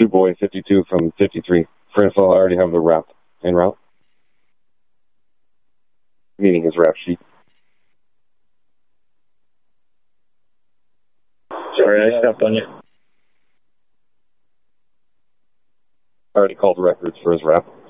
Boy 52 from 53. First of all, I already have the rap en route. Meaning his rap sheet. Sorry, I stepped on you. I already called records for his rap.